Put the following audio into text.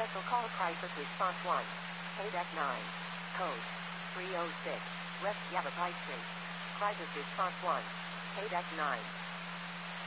Special call crisis response 1. Paydeck 9. Code 306. West Yavapai Street. Crisis response 1. Paydeck 9.